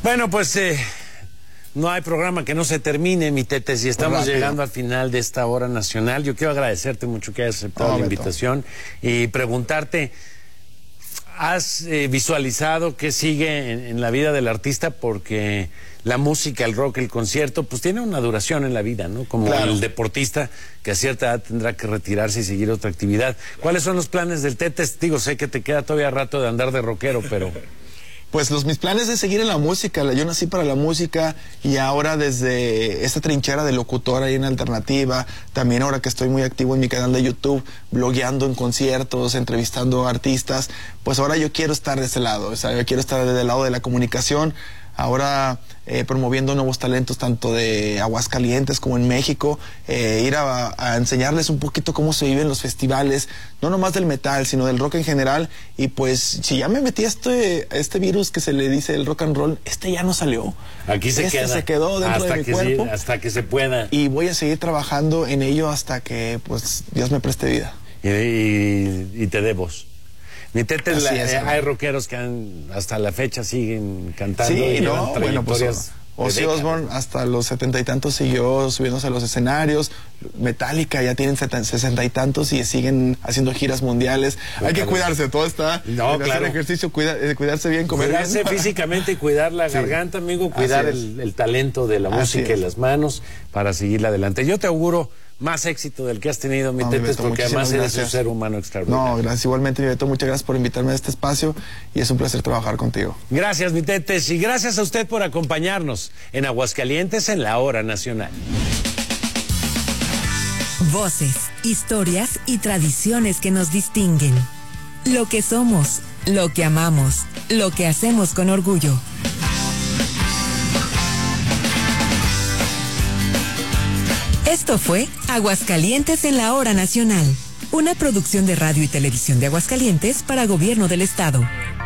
Bueno, pues no hay programa que no se termine, mi Tete, si estamos llegando al final de esta hora nacional. Yo quiero agradecerte mucho que hayas aceptado la invitación y preguntarte, ¿has visualizado qué sigue en la vida del artista? Porque la música, el rock, el concierto, pues tiene una duración en la vida, ¿no? Como el deportista que a cierta edad tendrá que retirarse y seguir otra actividad. ¿Cuáles son los planes del Tete? Digo, sé que te queda todavía rato de andar de rockero, pero... Pues mis planes de seguir en la música. Yo nací para la música y ahora desde esta trinchera de locutor ahí en Alternativa, también ahora que estoy muy activo en mi canal de YouTube, blogueando en conciertos, entrevistando artistas, pues ahora yo quiero estar de ese lado, o sea, yo quiero estar del lado de la comunicación, ahora promoviendo nuevos talentos tanto de Aguascalientes como en México, ir a enseñarles un poquito cómo se viven los festivales, no nomás del metal, sino del rock en general. Y pues si ya me metí a este virus que se le dice el rock and roll, ya no salió. Aquí se queda. Se quedó dentro de mi cuerpo. Sí, hasta que se pueda. Y voy a seguir trabajando en ello hasta que pues Dios me preste vida. Y te dé voz. Mi Tete, hay rockeros que hasta la fecha siguen cantando. Sí, no, bueno, pues Ozzy Osbourne hasta los 70 y tantos siguió subiéndose a los escenarios. Metallica ya tienen 60 y tantos y siguen haciendo giras mundiales. Hay que cuidarse, todo está hacer ejercicio, cuidarse bien, comer bien. Cuidarse físicamente y cuidar la garganta, amigo, cuidar el talento de la música y las manos para seguirla adelante. Yo te auguro más éxito del que has tenido, mi Tete, porque además eres un ser humano extraordinario. No, gracias igualmente, mi Beto, muchas gracias por invitarme a este espacio y es un placer trabajar contigo. Gracias, mi Tete, y gracias a usted por acompañarnos en Aguascalientes en la Hora Nacional. Voces, historias y tradiciones que nos distinguen. Lo que somos, lo que amamos, lo que hacemos con orgullo. Esto fue Aguascalientes en la Hora Nacional, una producción de Radio y Televisión de Aguascalientes para Gobierno del Estado.